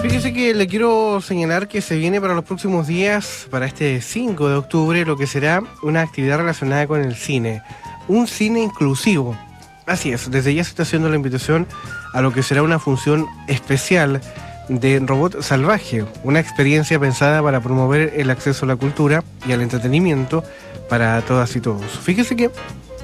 Fíjese que le quiero señalar que se viene para los próximos días, para este 5 de octubre, lo que será una actividad relacionada con el cine. Un cine inclusivo. Así es, desde ya se está haciendo la invitación a lo que será una función especial de Robot Salvaje, una experiencia pensada para promover el acceso a la cultura y al entretenimiento para todas y todos. Fíjese que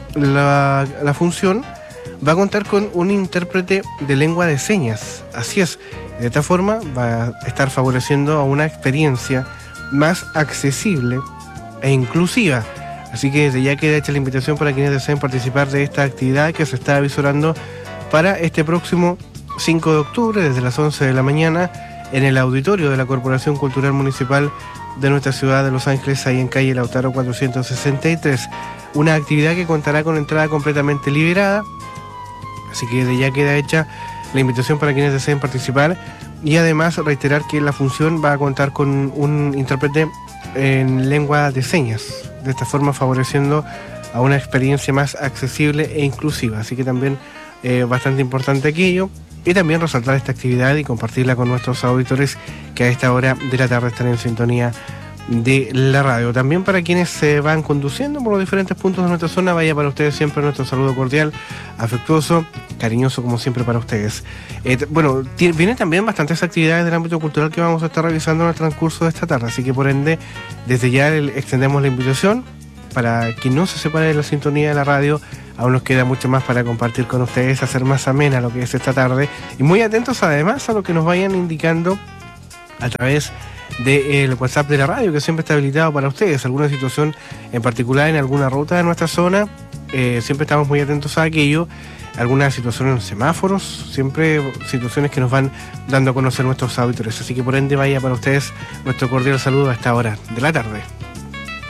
la función va a contar con un intérprete de lengua de señas. Así es, de esta forma va a estar favoreciendo a una experiencia más accesible e inclusiva. Así que desde ya queda hecha la invitación para quienes deseen participar de esta actividad que se está avisorando para este próximo 5 de octubre desde las 11 de la mañana en el auditorio de la Corporación Cultural Municipal de nuestra ciudad de Los Ángeles, ahí en calle Lautaro 463. Una actividad que contará con entrada completamente liberada, así que desde ya queda hecha la invitación para quienes deseen participar, y además reiterar que la función va a contar con un intérprete en lengua de señas, de esta forma favoreciendo a una experiencia más accesible e inclusiva. Así que también bastante importante aquello, y también resaltar esta actividad y compartirla con nuestros auditores que a esta hora de la tarde están en sintonía de la radio. También para quienes se van conduciendo por los diferentes puntos de nuestra zona, vaya para ustedes siempre nuestro saludo cordial, afectuoso, cariñoso como siempre para ustedes. Bueno, vienen también bastantes actividades del ámbito cultural que vamos a estar realizando en el transcurso de esta tarde, así que por ende desde ya extendemos la invitación para quien no se separe de la sintonía de la radio. Aún nos queda mucho más para compartir con ustedes, hacer más amena lo que es esta tarde, y muy atentos además a lo que nos vayan indicando a través del WhatsApp de la radio, que siempre está habilitado para ustedes. Alguna situación en particular en alguna ruta de nuestra zona, siempre estamos muy atentos a aquello. Alguna situación en los semáforos, siempre situaciones que nos van dando a conocer nuestros auditores. Así que por ende vaya para ustedes nuestro cordial saludo a esta hora de la tarde.